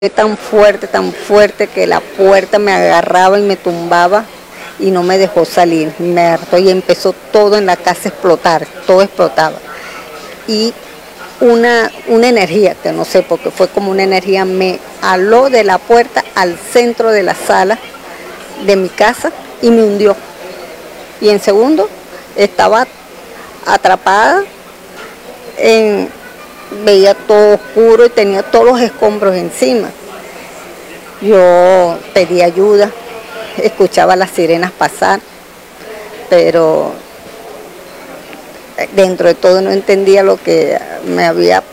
Fue tan fuerte que la puerta me agarraba y me tumbaba y no me dejó salir. Me hartó y empezó todo en la casa a explotar, todo explotaba. Y una energía, que no sé, porque fue como una energía, me aló de la puerta al centro de la sala de mi casa y me hundió. Y en segundo estaba atrapada veía todo oscuro y tenía todos los escombros encima. Yo pedí ayuda, escuchaba las sirenas pasar, pero dentro de todo no entendía lo que me había,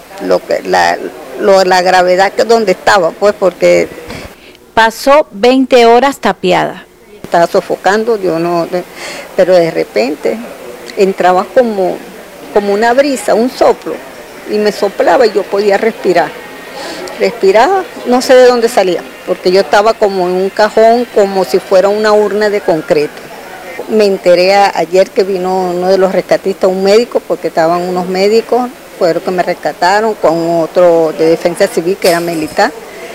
la gravedad que donde estaba, pues, porque pasó 20 horas tapiada. Estaba sofocando, pero de repente entraba como una brisa, un soplo, y me soplaba y yo podía respirar. Respiraba, no sé de dónde salía, porque yo estaba como en un cajón, como si fuera una urna de concreto. Me enteré ayer que vino uno de los rescatistas, un médico, porque estaban unos médicos, fueron que me rescataron, con otro de defensa civil que era militar,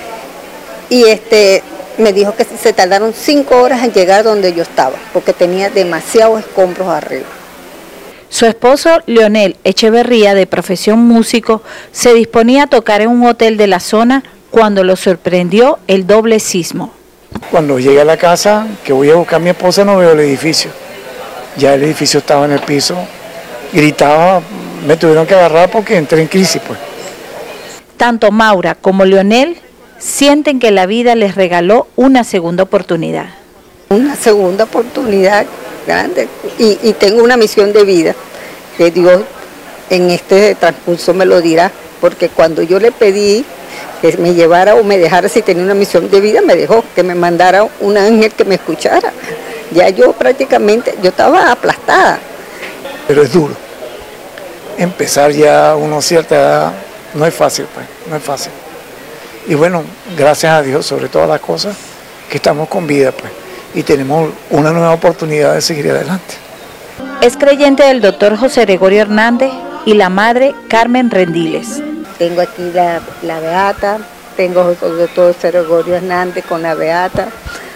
y me dijo que se tardaron 5 horas en llegar donde yo estaba, porque tenía demasiados escombros arriba. Su esposo, Leonel Echeverría, de profesión músico, se disponía a tocar en un hotel de la zona cuando lo sorprendió el doble sismo. Cuando llegué a la casa, que voy a buscar a mi esposa, no veo el edificio. Ya el edificio estaba en el piso, gritaba, me tuvieron que agarrar porque entré en crisis, pues. Tanto Maura como Leonel sienten que la vida les regaló una segunda oportunidad. Una segunda oportunidad grande y tengo una misión de vida que Dios en este transcurso me lo dirá, porque cuando yo le pedí que me llevara o me dejara, si tenía una misión de vida, me dejó, que me mandara un ángel que me escuchara. Ya yo prácticamente, yo estaba aplastada. Pero es duro. Empezar ya a una cierta edad no es fácil, pues, no es fácil. Y bueno, gracias a Dios, sobre todas las cosas, que estamos con vida, pues, y tenemos una nueva oportunidad de seguir adelante. Es creyente del doctor José Gregorio Hernández y la madre Carmen Rendiles. Tengo aquí la Beata, tengo al doctor José Gregorio Hernández con la Beata,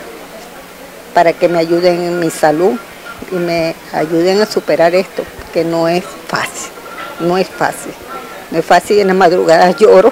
para que me ayuden en mi salud y me ayuden a superar esto, que no es fácil, no es fácil. No es fácil, en las madrugadas lloro.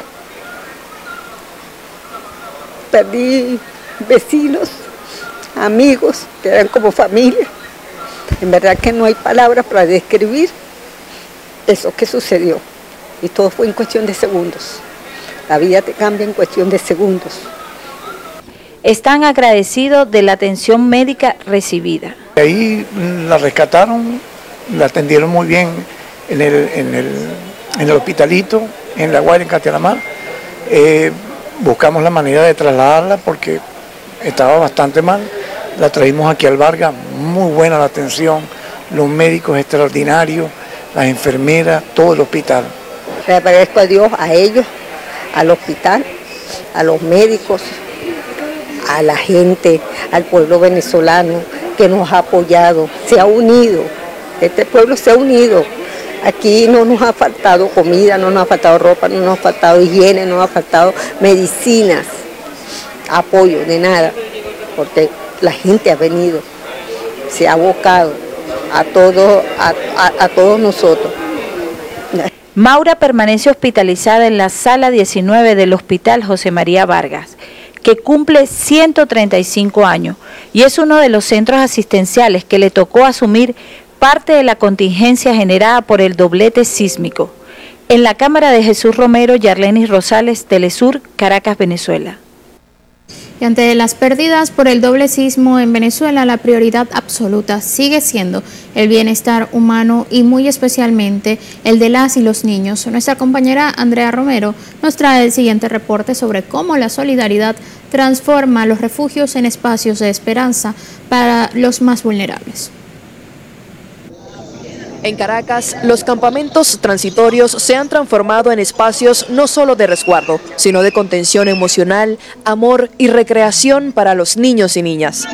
Perdí vecinos, amigos, que eran como familia. En verdad que no hay palabras para describir eso que sucedió. Y todo fue en cuestión de segundos. La vida te cambia en cuestión de segundos. Están agradecidos de la atención médica recibida. Ahí la rescataron, la atendieron muy bien en el hospitalito, en La Guaira, en Catialamar. Buscamos la manera de trasladarla porque estaba bastante mal. La traímos aquí al Vargas, muy buena la atención, los médicos extraordinarios, las enfermeras, todo el hospital. Le agradezco a Dios, a ellos, al hospital, a los médicos, a la gente, al pueblo venezolano que nos ha apoyado, se ha unido, este pueblo se ha unido. Aquí no nos ha faltado comida, no nos ha faltado ropa, no nos ha faltado higiene, no nos ha faltado medicinas, apoyo, de nada, porque la gente ha venido, se ha abocado a todos nosotros. Maura permanece hospitalizada en la sala 19 del Hospital José María Vargas, que cumple 135 años y es uno de los centros asistenciales que le tocó asumir parte de la contingencia generada por el doblete sísmico. En la cámara de Jesús Romero, Yarlenis Rosales, Telesur, Caracas, Venezuela. Y ante las pérdidas por el doble sismo en Venezuela, la prioridad absoluta sigue siendo el bienestar humano y muy especialmente el de las y los niños. Nuestra compañera Andrea Romero nos trae el siguiente reporte sobre cómo la solidaridad transforma los refugios en espacios de esperanza para los más vulnerables. En Caracas, los campamentos transitorios se han transformado en espacios no solo de resguardo, sino de contención emocional, amor y recreación para los niños y niñas.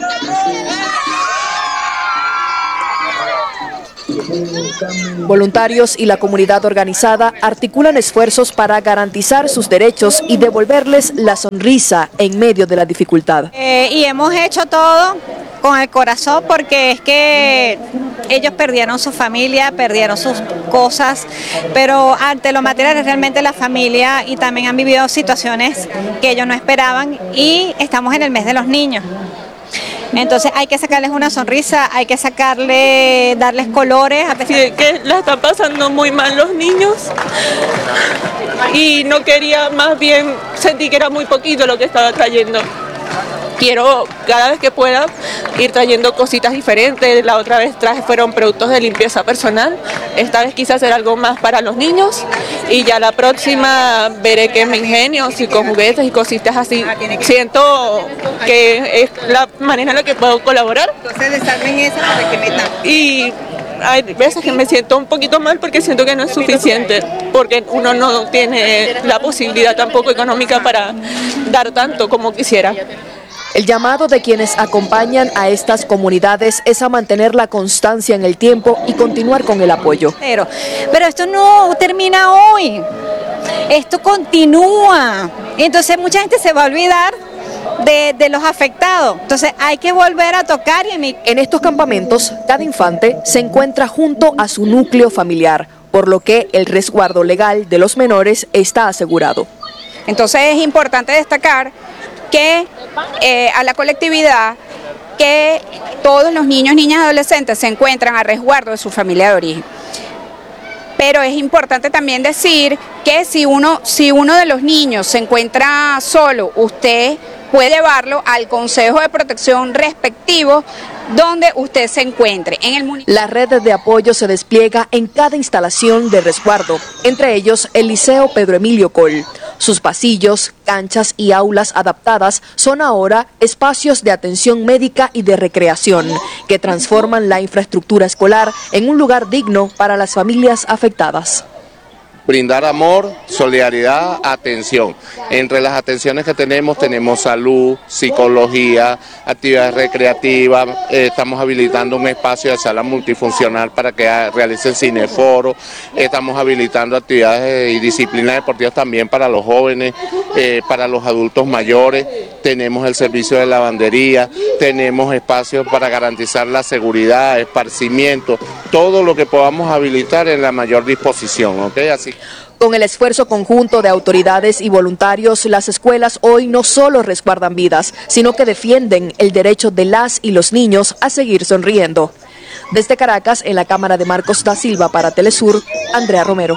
Voluntarios y la comunidad organizada articulan esfuerzos para garantizar sus derechos y devolverles la sonrisa en medio de la dificultad. Y hemos hecho todo con el corazón porque es que ellos perdieron su familia, perdieron sus cosas, pero ante lo material realmente la familia y también han vivido situaciones que ellos no esperaban y estamos en el mes de los niños. Entonces hay que sacarles una sonrisa, hay que darles colores. Sí, que la están pasando muy mal los niños y no quería, más bien sentí que era muy poquito lo que estaba trayendo. Quiero cada vez que pueda ir trayendo cositas diferentes. La otra vez fueron productos de limpieza personal, esta vez quise hacer algo más para los niños y ya la próxima veré que me ingenio, si con juguetes y cositas así. Siento que es la manera en la que puedo colaborar. Entonces desarmen esa para que metan. Y hay veces que me siento un poquito mal porque siento que no es suficiente, porque uno no tiene la posibilidad tampoco económica para dar tanto como quisiera. El llamado de quienes acompañan a estas comunidades es a mantener la constancia en el tiempo y continuar con el apoyo. Pero esto no termina hoy, esto continúa, entonces mucha gente se va a olvidar de los afectados, entonces hay que volver a tocar. En estos campamentos, cada infante se encuentra junto a su núcleo familiar, por lo que el resguardo legal de los menores está asegurado. Entonces es importante destacar que a la colectividad que todos los niños, niñas y adolescentes se encuentran a resguardo de su familia de origen. Pero es importante también decir que si uno de los niños se encuentra solo, usted puede llevarlo al Consejo de Protección respectivo donde usted se encuentre. La red de apoyo se despliega en cada instalación de resguardo, entre ellos el Liceo Pedro Emilio Coll. Sus pasillos, canchas y aulas adaptadas son ahora espacios de atención médica y de recreación, que transforman la infraestructura escolar en un lugar digno para las familias afectadas. Brindar amor, solidaridad, atención. Entre las atenciones que tenemos salud, psicología, actividades recreativas, estamos habilitando un espacio de sala multifuncional para que realicen cineforo, estamos habilitando actividades y disciplinas deportivas también para los jóvenes, para los adultos mayores, tenemos el servicio de lavandería, tenemos espacios para garantizar la seguridad, esparcimiento, todo lo que podamos habilitar en la mayor disposición, ¿ok? Así. Con el esfuerzo conjunto de autoridades y voluntarios, las escuelas hoy no solo resguardan vidas, sino que defienden el derecho de las y los niños a seguir sonriendo. Desde Caracas, en la cámara de Marcos da Silva para Telesur, Andrea Romero.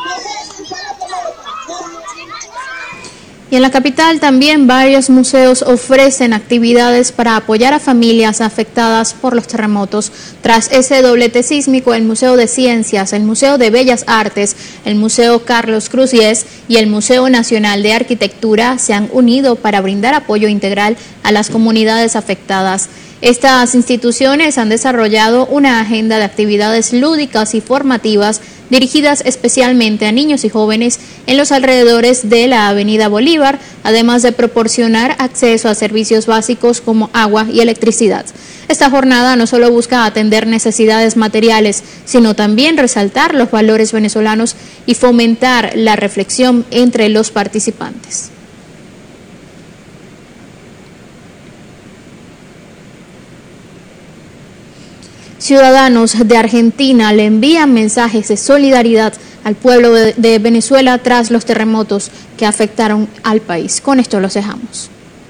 Y en la capital también varios museos ofrecen actividades para apoyar a familias afectadas por los terremotos. Tras ese doblete sísmico, el Museo de Ciencias, el Museo de Bellas Artes, el Museo Carlos Cruzies y el Museo Nacional de Arquitectura se han unido para brindar apoyo integral a las comunidades afectadas. Estas instituciones han desarrollado una agenda de actividades lúdicas y formativas dirigidas especialmente a niños y jóvenes en los alrededores de la Avenida Bolívar, además de proporcionar acceso a servicios básicos como agua y electricidad. Esta jornada no solo busca atender necesidades materiales, sino también resaltar los valores venezolanos y fomentar la reflexión entre los participantes. Ciudadanos de Argentina le envían mensajes de solidaridad al pueblo de Venezuela tras los terremotos que afectaron al país. Con esto los dejamos.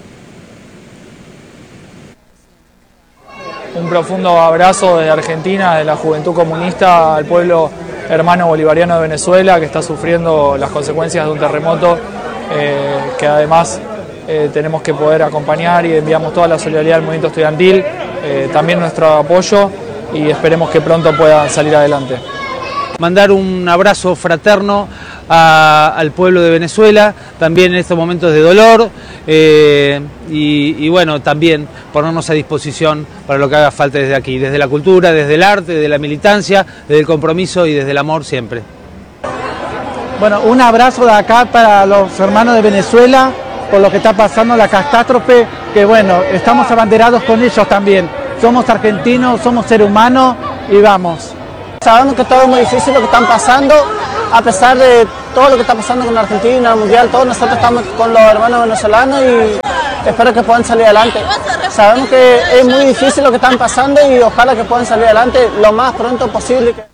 Un profundo abrazo de Argentina, de la juventud comunista, al pueblo hermano bolivariano de Venezuela que está sufriendo las consecuencias de un terremoto que además tenemos que poder acompañar, y enviamos toda la solidaridad al movimiento estudiantil, también nuestro apoyo, y esperemos que pronto puedan salir adelante. Mandar un abrazo fraterno al pueblo de Venezuela, también en estos momentos de dolor, y bueno, también ponernos a disposición para lo que haga falta desde aquí, desde la cultura, desde el arte, desde la militancia, desde el compromiso y desde el amor siempre. Bueno, un abrazo de acá para los hermanos de Venezuela por lo que está pasando, la catástrofe, que bueno, estamos abanderados con ellos también. Somos argentinos, somos seres humanos y vamos. Sabemos que todo es muy difícil lo que están pasando, a pesar de todo lo que está pasando con Argentina, el Mundial, todos nosotros estamos con los hermanos venezolanos y espero que puedan salir adelante. Sabemos que es muy difícil lo que están pasando y ojalá que puedan salir adelante lo más pronto posible.